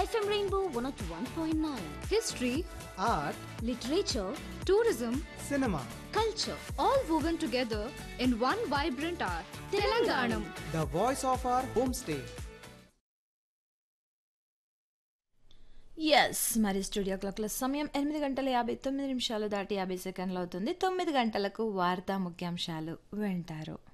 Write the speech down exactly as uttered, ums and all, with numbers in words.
F M Rainbow one oh one point nine. History, art, Literature, tourism, cinema. culture. all woven together in one vibrant art. Telanganam. The voice of our homestay. Yes మరి studio క్లాక్ల సమయం ఎనిమిది గంటల యాభై తొమ్మిది నిమిషాలు దాటి యాభై సెకండ్లు అవుతుంది. తొమ్మిది గంటలకు వార్తా ముఖ్యాంశాలు వింటారు.